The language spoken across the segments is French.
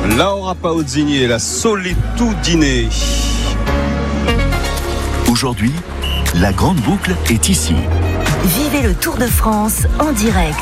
Laura Pausini et la Solitudine. Aujourd'hui, la grande boucle est ici. Vivez le Tour de France en direct.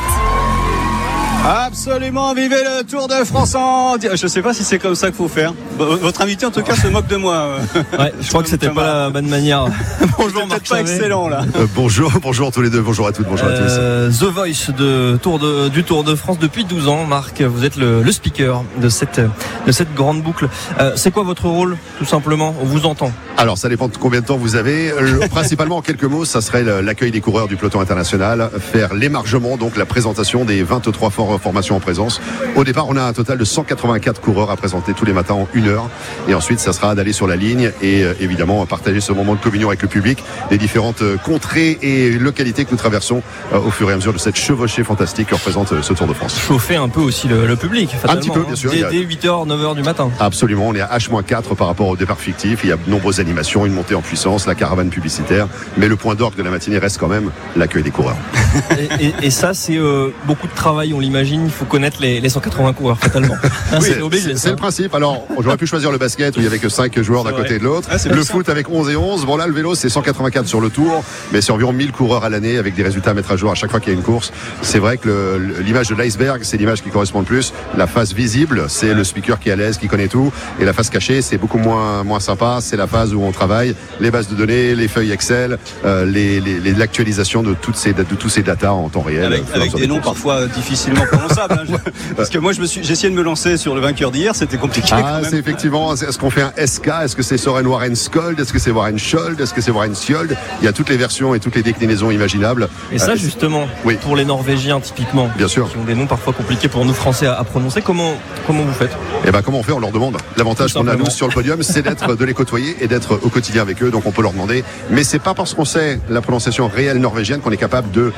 Absolument, vivez le Tour de France en direct. Je ne sais pas si c'est comme ça qu'il faut faire. Votre invité en tout cas se moque de moi. Ouais, je crois que c'était pas la bonne manière. Bonjour Marc Chavet. Pas excellent là. Bonjour tous les deux, bonjour à toutes, bonjour à tous. The Voice du Tour de France depuis 12 ans. Marc, vous êtes le speaker de cette grande boucle. C'est quoi votre rôle tout simplement? On vous entend. Alors ça dépend de combien de temps vous avez. Principalement en quelques mots, ça serait l'accueil des coureurs du peloton international, faire l'émargement, donc la présentation des 23 formations en présence. Au départ, on a un total de 184 coureurs à présenter tous les matins en 1 heure. Et ensuite, ça sera d'aller sur la ligne et évidemment partager ce moment de communion avec le public des différentes contrées et localités que nous traversons au fur et à mesure de cette chevauchée fantastique que représente ce Tour de France. Chauffer un peu aussi le public, un petit peu, bien sûr. Dès 8h, 9h du matin. Absolument, on est à H-4 par rapport au départ fictif. Il y a de nombreuses animations, une montée en puissance, la caravane publicitaire. Mais le point d'orgue de la matinée reste quand même l'accueil des coureurs. Et ça, c'est beaucoup de travail, on l'imagine. Il faut connaître les 180 coureurs, fatalement. Oui, c'est le principe. Alors, j'aurais pu choisir le basket où il n'y avait que 5 joueurs d'un côté et de l'autre. Le foot avec 11 et 11. Bon, là, le vélo, c'est 184 sur le tour. Mais c'est environ 1000 coureurs à l'année avec des résultats à mettre à jour à chaque fois qu'il y a une course. C'est vrai que l'image de l'iceberg, c'est l'image qui correspond le plus. La face visible, c'est le speaker qui est à l'aise, qui connaît tout. Et la face cachée, c'est beaucoup moins sympa. C'est la phase où on travaille les bases de données, les feuilles Excel, l'actualisation de tous ces datas en temps réel. Avec des noms parfois difficilement prononçables. Parce que moi, j'ai essayé de me lancer sur le vainqueur d'hier, c'était compliqué. C'est effectivement, est-ce qu'on fait un SK? Est-ce que c'est Soren Warenskold? Est-ce que c'est Warenschold? Est-ce que c'est Warenscjold? Il y a toutes les versions et toutes les déclinaisons imaginables. Et ça, justement, oui. Pour les Norvégiens, typiquement, bien sûr, qui ont des noms parfois compliqués pour nous Français à prononcer, comment vous faites? Comment on fait? On leur demande. L'avantage qu'on a, nous, sur le podium, c'est de les côtoyer et d'être au quotidien avec eux. Donc, on peut leur demander. Mais c'est pas parce qu'on sait la prononciation réelle norvégienne qu'on est capable de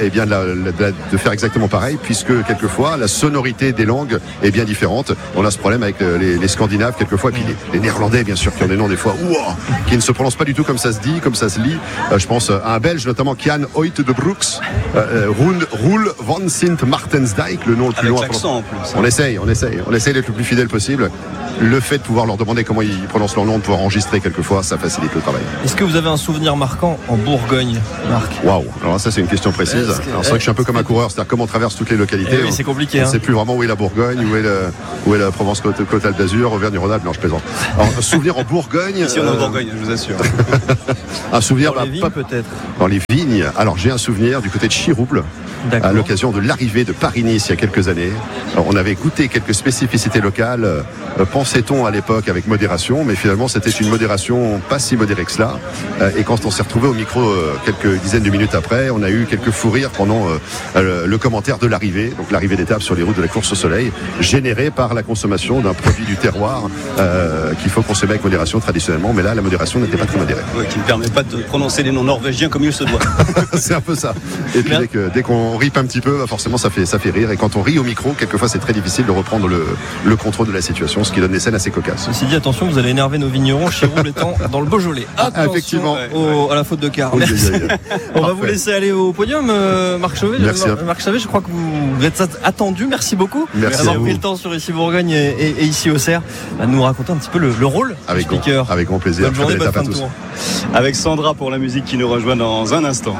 faire exactement pareil, puisque quelquefois, la sonorité des langues est bien différente. On a ce problème avec les Scandinaves quelquefois, et puis les Néerlandais bien sûr qui ont des noms des fois qui ne se prononcent pas du tout comme ça se dit, comme ça se lit. Je pense à un Belge notamment, Kian Hoyt de Brooks, Roel van Sint Martensdijk, le nom le plus long. On essaye d'être le plus fidèle possible. Le fait de pouvoir leur demander comment ils prononcent leur nom, de pouvoir enregistrer quelquefois, ça facilite le travail. Est-ce que vous avez un souvenir marquant en Bourgogne, Marc? Waouh, alors ça c'est une question précise. Alors c'est vrai que je suis un peu comme un coureur, c'est-à-dire comment on traverse toutes les localités. Oui, c'est compliqué. On ne sait plus vraiment où est la Bourgogne, où est la Provence-Côte d'Azur, Auvergne-Rhône-Alpes. Non, je plaisante. Alors, un souvenir en Bourgogne. Ici on est en Bourgogne, je vous assure. Un souvenir dans les vignes, peut-être. Dans les vignes. Alors j'ai un souvenir du côté de Chirouble. À l'occasion de l'arrivée de Paris-Nice il y a quelques années. Alors, on avait goûté quelques spécificités locales, pensait-on à l'époque avec modération, mais finalement c'était une modération pas si modérée que cela. Et quand on s'est retrouvé au micro quelques dizaines de minutes après, on a eu quelques fous rires pendant le commentaire de l'arrivée, donc l'arrivée d'étape sur les routes de la course au soleil, générée par la consommation d'un produit du terroir qu'il faut consommer avec modération traditionnellement, mais là la modération n'était pas très modérée. Oui, qui ne permet pas de prononcer les noms norvégiens comme il se doit. C'est un peu ça. Et puis dès qu'on ripe un petit peu, forcément ça fait rire. Et quand on rit au micro, quelquefois c'est très difficile de reprendre le contrôle de la situation, ce qui donne des scènes assez cocasses. Ceci dit, attention, vous allez énerver nos vignerons chez Roule étant dans le Beaujolais. Attention, effectivement. À la faute de quart. On va vous laisser aller au podium, Marc Chavet. Merci. Marc Chavet, je crois que vous êtes attendu. Merci beaucoup d'avoir pris le temps sur Ici Bourgogne et ici au Cerf à nous raconter un petit peu le rôle du speaker. Avec grand plaisir. Bonne journée, bonne fin de tour. Avec Sandra pour la musique qui nous rejoint dans un instant.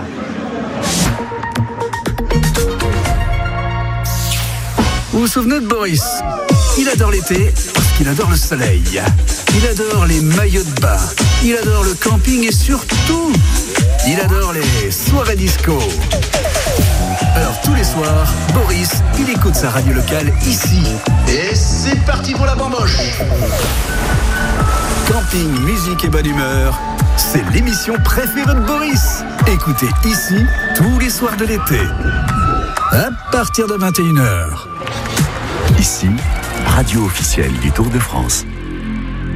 Vous vous souvenez de Boris? Il adore l'été parce qu'il adore le soleil. Il adore les maillots de bain. Il adore le camping et surtout, il adore les soirées disco. Alors tous les soirs, Boris, il écoute sa radio locale ici. Et c'est parti pour la bamboche. Camping, musique et bonne humeur, c'est l'émission préférée de Boris. Écoutez ici tous les soirs de l'été. À partir de 21h. Ici, radio officielle du Tour de France.